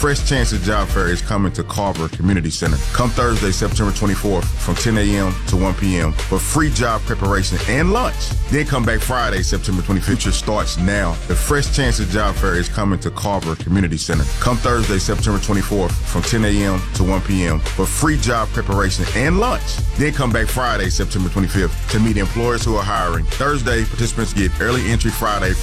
Fresh Chances Job Fair is coming to Carver Community Center. Come Thursday, September 24th from 10 a.m. to 1 p.m. for free job preparation and lunch. Then come back Friday, September 25th. It starts now. The Fresh Chances Job Fair is coming to Carver Community Center. Come Thursday, September 24th from 10 a.m. to 1 p.m. for free job preparation and lunch. Then come back Friday, September 25th to meet employers who are hiring. Thursday, participants get early entry Friday